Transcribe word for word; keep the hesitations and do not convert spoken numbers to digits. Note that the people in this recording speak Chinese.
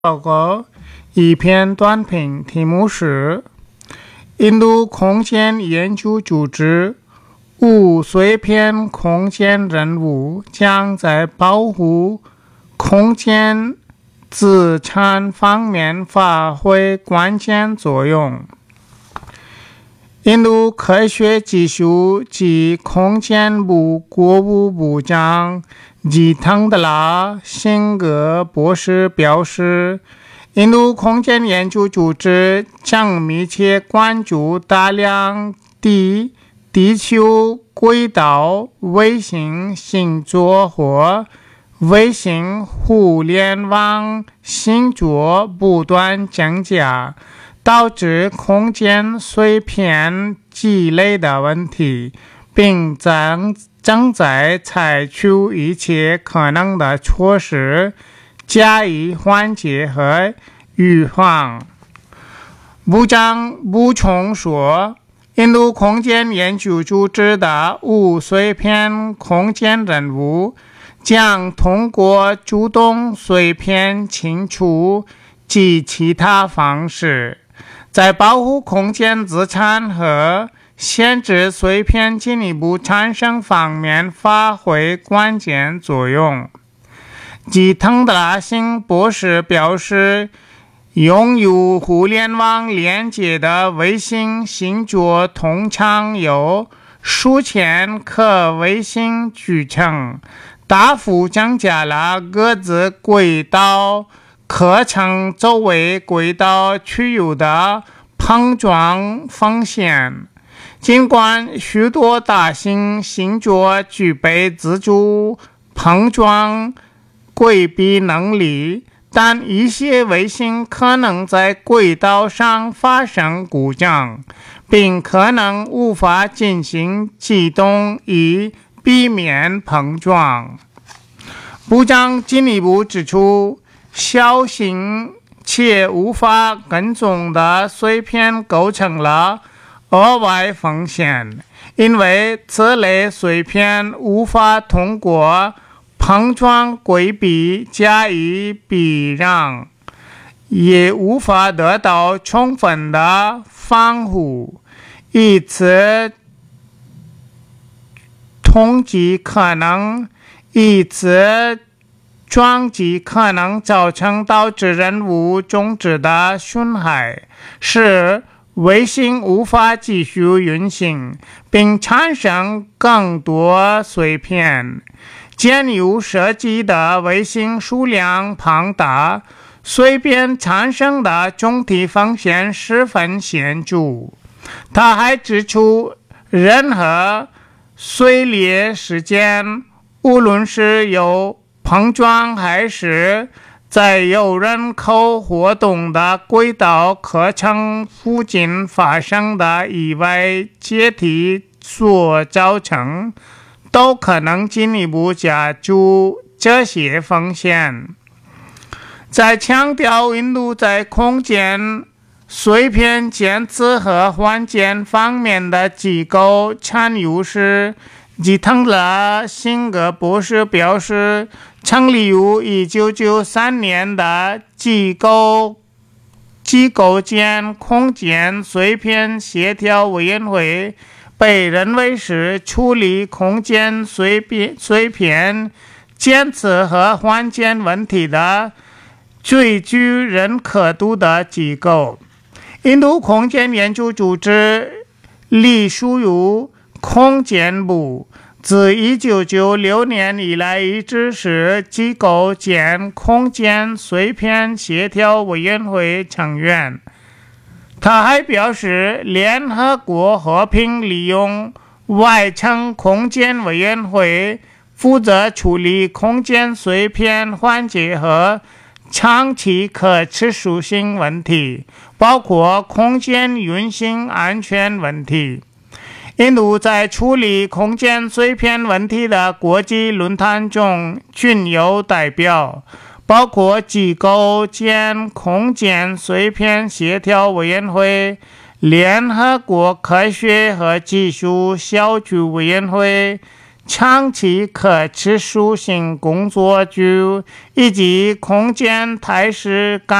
报告一篇短评，题目是印度空间研究组织无碎片空间任务将在保护空间资产方面发挥关键作用。印度科学技术及空间部国务部长吉汤德拉辛格博士表示，印度空间研究组织将密切关注大量地地球轨道卫星星座或卫星互联网星座不断增加，导致空间碎片积累的问题，并正正在采取一切可能的措施加以缓解和预防。部长补充说，印度空间研究组织的无碎片空间任务将通过主动碎片清除及其他方式，在保护空间资产和限制碎片进一步产生方面发挥关键作用。吉汤德拉辛博士表示，拥有互联网连接的卫星星座通常有数千颗卫星组成，大幅增加了各自轨道可乘周围轨道区域的碰撞风险。尽管许多大型星座具备自主碰撞规避能力，但一些卫星可能在轨道上发生故障，并可能无法进行机动以避免碰撞。部长进一步指出，小型且无法跟踪的碎片构成了额外风险，因为此类碎片无法通过碰撞规避加以避让，也无法得到充分的防护，以此冲击可能以此撞击可能造成导致任务终止的损害，使卫星无法继续运行，并产生更多碎片。建有设计的卫星数量庞大，碎片产生的总体风险十分显著。他还指出，任何碎裂事件，无论是有碰撞还是在有人口活动的轨道可乘附近发生的意外解体所造成，都可能进一步加剧这些风险。在强调印度在空间碎片检测和缓解方面的机构参与时，吉汤德拉辛格博士表示，成立于一九九三年的机构机构间空间碎片协调委员会被认为是处理空间碎片碎片检测和缓解问题的最具认可度的机构。印度空间研究组织隶属于空间部，自一九九六年以来一直是机构间空间碎片协调委员会成员。他还表示，联合国和平利用外层空间委员会负责处理空间碎片缓解和长期可持续性问题，包括空间运行安全问题。印度在处理空间碎片问题的国际论坛中均有代表，包括机构间空间碎片协调委员会、联合国科学和技术小组委员会、 长期可持续性工作剧以及空间态势感